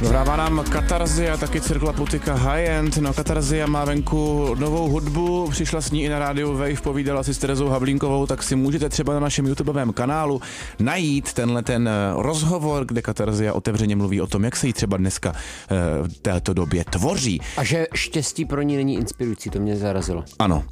Dohrává nám Katarzia, taky Cirklaputika High End. No, Katarzia má venku novou hudbu, přišla s ní i na rádiu Wave, povídala si s Terezou Havlínkovou, tak si můžete třeba na našem YouTubeovém kanálu najít ten rozhovor, kde Katarzia otevřeně mluví o tom, jak se jí třeba dneska v této době tvoří. A že štěstí pro ní není inspirující, to mě zarazilo. Ano.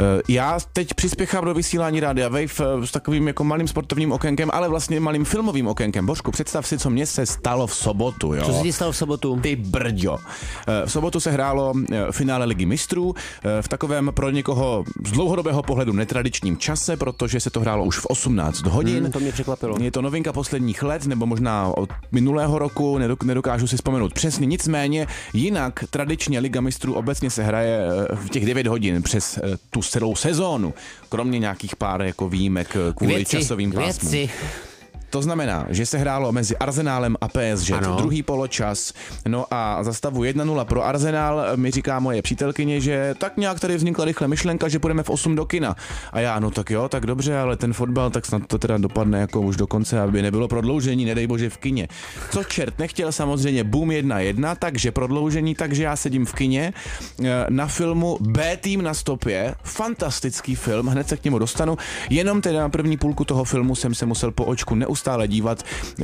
Já teď přispěchám do vysílání rádia Wave s takovým jako malým sportovním okénkem, ale vlastně malým filmovým okénkem. Božku, představ si, co mně se stalo v sobotu, jo. Co se ti stalo v sobotu? Ty brďo. V sobotu se hrálo finále Ligy mistrů v takovém pro někoho z dlouhodobého pohledu netradičním čase, protože se to hrálo už v 18 hodin. To mě překvapilo. Je to novinka posledních let, nebo možná od minulého roku, nedokážu si vzpomenout přesně. Nicméně jinak tradičně Liga mistrů obecně se hraje v těch 9 hodin přes tu celou sezónu, kromě nějakých pár jako výjimek kvůli časovým pásmům. To znamená, že se hrálo mezi Arsenálem a PSG, druhý poločas. No a za stavu 1-0 pro Arsenal mi říká moje přítelkyně, že tak nějak tady vznikla rychle myšlenka, že půjdeme v 8 do kina. A já, no tak jo, tak dobře, ale ten fotbal, tak snad to teda dopadne jako už do konce, aby nebylo prodloužení, nedej bože v kině. Co čert nechtěl, samozřejmě boom 1-1, takže prodloužení, takže já sedím v kině na filmu B-Team na stopě, fantastický film, hned se k němu dostanu, jenom teda na první půlku toho filmu jsem se musel po očku neustále dívat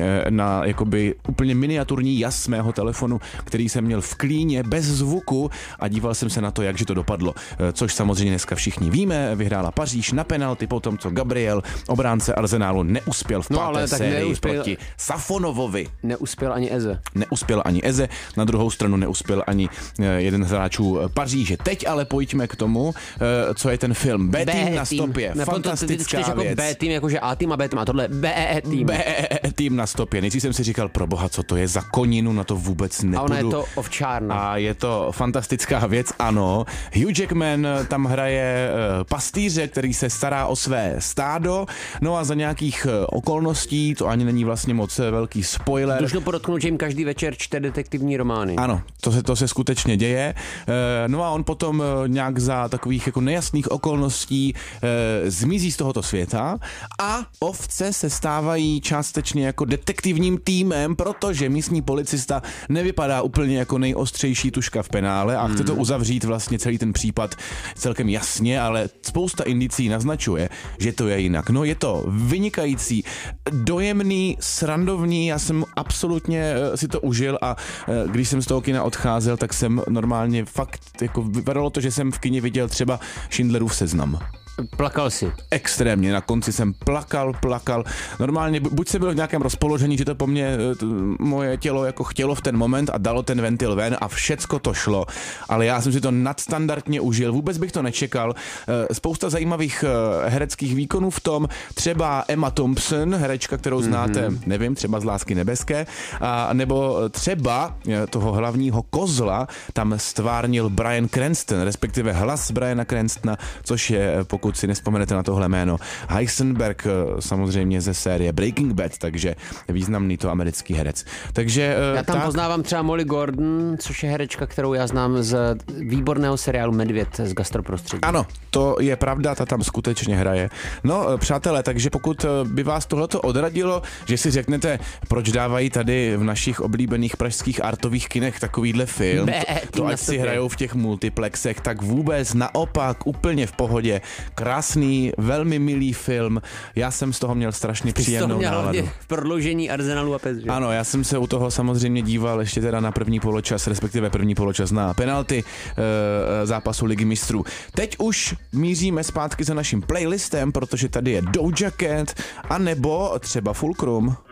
na jakoby úplně miniaturní jas mého telefonu, který jsem měl v klíně bez zvuku a díval jsem se na to, jakže to dopadlo. Což samozřejmě dneska všichni víme, vyhrála Paříž na penalty po tom, co Gabriel, obránce Arsenálu, neuspěl v páté sérii proti Safonovovi. Neuspěl ani Eze. Neuspěl ani Eze, na druhou stranu neuspěl ani jeden z hráčů Paříže. Teď ale pojďme k tomu, co je ten film. B-Team na stopě. Fantastická věc. Jako B-Team, jakože A-Team a B-Team a tohle B-Team. B-Team na stopě. Nejdřív jsem si říkal, proboha, co to je za koninu, na to vůbec nepůjdu. A ona je to ovčárna. A je to fantastická věc, ano. Hugh Jackman tam hraje pastýře, který se stará o své stádo, no a za nějakých okolností, to ani není vlastně moc velký spoiler. Dlužno podotknout, že jim každý večer čte detektivní romány. Ano, to se skutečně děje. No a on potom nějak za takových jako nejasných okolností zmizí z tohoto světa a ovce se stávají částečně jako detektivním týmem, protože místní policista nevypadá úplně jako nejostřejší tuška v penále a chce to uzavřít vlastně celý ten případ celkem jasně, ale spousta indicí naznačuje, že to je jinak. No je to vynikající, dojemný, srandovní, já jsem absolutně si to užil a když jsem z toho kina odcházel, tak jsem normálně fakt, jako vypadalo to, že jsem v kině viděl třeba Schindlerův seznam. Plakal si. Extrémně, na konci jsem plakal. Normálně, buď jsem byl v nějakém rozpoložení, že to po mně moje tělo jako chtělo v ten moment a dalo ten ventil ven a všecko to šlo, ale já jsem si to nadstandardně užil, vůbec bych to nečekal. Spousta zajímavých hereckých výkonů v tom, třeba Emma Thompson, herečka, kterou znáte, nevím, třeba z Lásky nebeské, a nebo třeba toho hlavního kozla tam stvárnil Bryan Cranston, respektive hlas Bryana Cranstona, což je, pokud si nespomenete na tohle jméno, Heisenberg, samozřejmě ze série Breaking Bad, takže významný to americký herec. Takže já tam poznávám třeba Molly Gordon, což je herečka, kterou já znám z výborného seriálu Medvěd z gastroprostředí. Ano, to je pravda, ta tam skutečně hraje. No, přátelé, takže pokud by vás tohleto odradilo, že si řeknete, proč dávají tady v našich oblíbených pražských artových kinech takovýhle film, to ať si hrajou v těch multiplexech, tak vůbec naopak, úplně v pohodě. Krásný, velmi milý film. Já jsem z toho měl strašně příjemnou náladu. V prodloužení Arsenalu a PSG. Ano, já jsem se u toho samozřejmě díval ještě teda na první poločas, respektive první poločas na penalty zápasu Ligy mistrů. Teď už míříme zpátky za naším playlistem, protože tady je Doja Cat a nebo třeba Fulcrum.